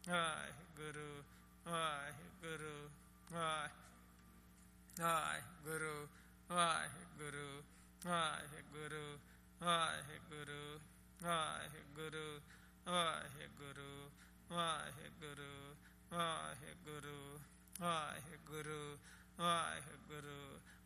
Waheguru Waheguru Waheguru Waheguru Waheguru Waheguru Waheguru Waheguru Waheguru Waheguru Waheguru Waheguru